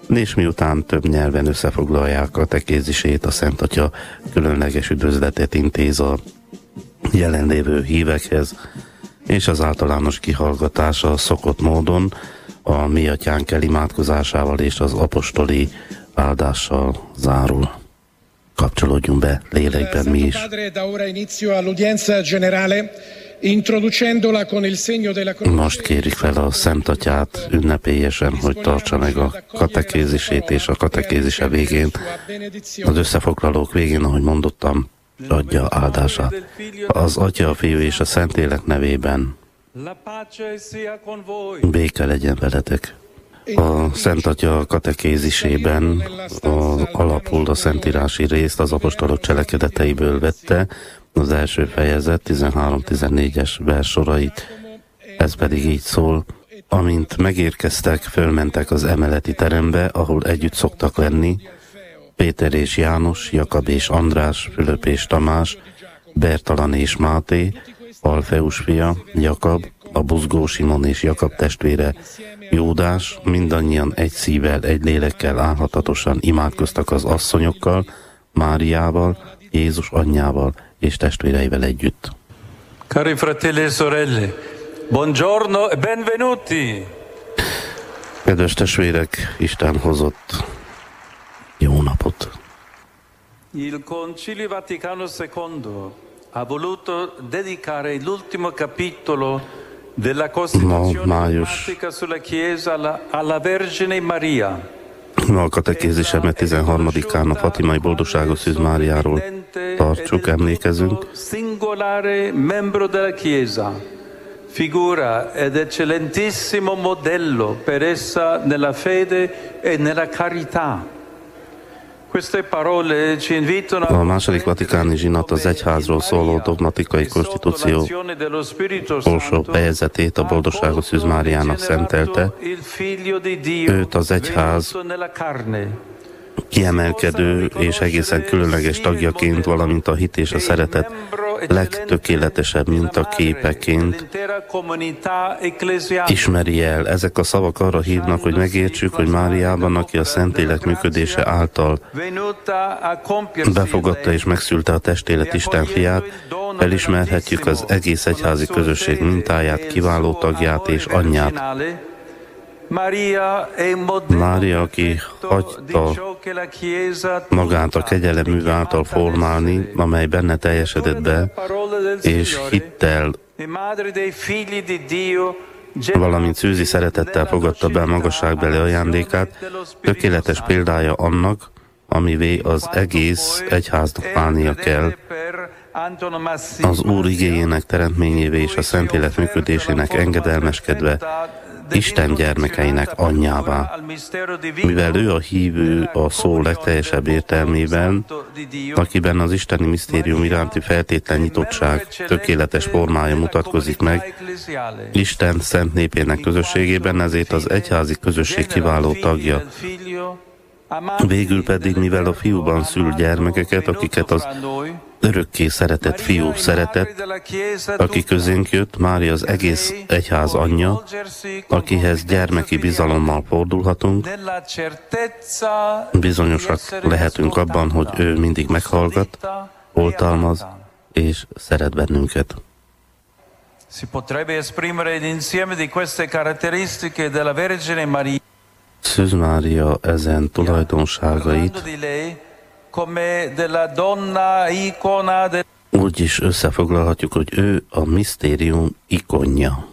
És miután több nyelven összefoglalják katekézisét, a Szent Atya különleges üdvözletet intéz a jelenlévő hívekhez, és az általános kihallgatása szokott módon a Mi Atyánk imádkozásával és az apostoli áldással zárul. Kapcsolódjunk be lélekben mi is. Most kérjük fel a Szent Atyát ünnepélyesen, hogy tartsa meg a katekézisét, és a katekézise végén, az összefoglalók végén, ahogy mondottam, adja áldását. Az Atya, a Fiú és a Szentlélek nevében béke legyen veletek. A Szent Atya katekézisében alapul a szentírási részt az apostolok cselekedeteiből vette, az első fejezet 13-14-es versorait, ez pedig így szól: amint megérkeztek, fölmentek az emeleti terembe, ahol együtt szoktak lenni, Péter és János, Jakab és András, Fülöp és Tamás, Bertalan és Máté, Alfeus fia, Jakab, a buzgó Simon és Jakab testvére, Jódás, mindannyian egy szívvel, egy lélekkel álhatatosan imádkoztak az asszonyokkal, Máriával, Jézus anyjával és testvéreivel együtt. Cari fratelli e sorelle, buongiorno e benvenuti! Kedves testvérek, Isten hozott jó napot! Il Concilio Vaticano II ha voluto dedicare l'ultimo capitolo della Costituzione dogmatica sulla Chiesa alla Vergine Maria. Ma a katekézisemet 13-án a Fatimai Boldogságos Szűz Máriáról tartsuk, emlékezünk. Singolare membro della Chiesa, figura ed eccellentissimo modello per essa nella fede e nella carità. A második vatikáni zsinat az egyházról szóló dogmatikai konstitúció utolsó fejezetét a Boldogságos Szűz Máriának szentelte. Őt az egyház kiemelkedő és egészen különleges tagjaként, valamint a hit és a szeretet legtökéletesebb mintaképeként ismeri el. Ezek a szavak arra hívnak, hogy megértsük, hogy Máriában, aki a Szentlélek működése által befogadta és megszülte a testélet Isten fiát, felismerhetjük az egész egyházi közösség mintáját, kiváló tagját és anyját. Mária, aki hagyta magát a kegyelem műve által formálni, amely benne teljesedett be, és hittel, valamint szűzi szeretettel fogadta be a magasságbeli ajándékát, tökéletes példája annak, amivé az egész egyháznak válnia kell, az Úr igéjének teremtményévé és a Szentlélek működésének engedelmeskedve, Isten gyermekeinek anyjává. Mivel ő a hívő a szó legteljesebb értelmében, akiben az isteni misztérium iránti feltétlen nyitottság tökéletes formája mutatkozik meg, Isten szent népének közösségében, ezért az egyházi közösség kiváló tagja. Végül pedig, mivel a fiúban szül gyermekeket, akiket az örökké szeretett fiú szeretett, aki közénk jött, Mária az egész egyház anyja, akihez gyermeki bizalommal fordulhatunk, bizonyosak lehetünk abban, hogy ő mindig meghallgat, oltalmaz és szeret bennünket. Si potrebbe esprimere l'insieme di queste caratteristiche della Vergine Maria. Szűz Mária ezen tulajdonságait úgy is összefoglalhatjuk, hogy ő a misztérium ikonja.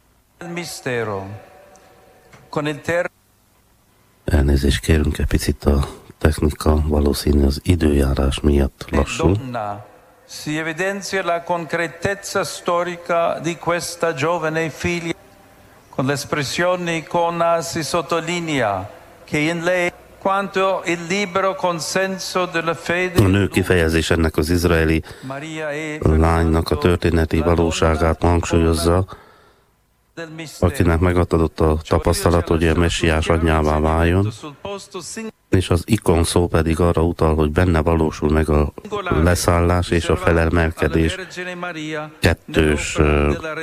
Elnézést kérünk, egy picit a technika valószínű az időjárás miatt lassú. Si evidenzia la concretezza storica di questa giovane figlia. Con l'espressione icona si sottolinea che in lei quanto il libero consenso della fede. A nő kifejezés ennek az izraeli lánynak a történeti valóságát hangsúlyozza, akinek megadott a tapasztalat, hogy a messiás anyjává váljon, és az ikon szó pedig arra utal, hogy benne valósul meg a leszállás és a felemelkedés kettős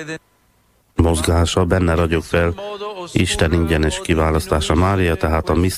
mozgása, benne ragyog fel Isten ingyenes kiválasztása. Mária tehát a